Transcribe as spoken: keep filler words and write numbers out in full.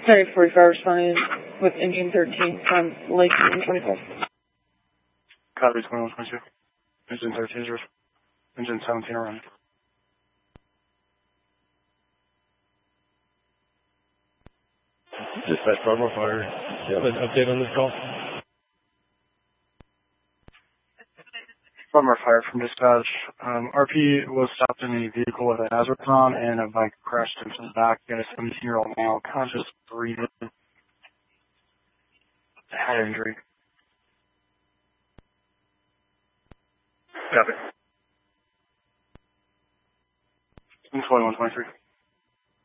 Sorry, forty-five responding with engine thirteen from Lake twenty-five. Copy twenty-one twenty-two. Engine thirteen is engine seventeen around. Dispatch Farmer Fire. Do you have an update on this call? Farmer Fire from dispatch. Um, R P was stopped in a vehicle with a hazard on and a bike crashed into the back. Got a seventeen-year-old male conscious, breathing, head injury. Copy. twenty-one twenty-three.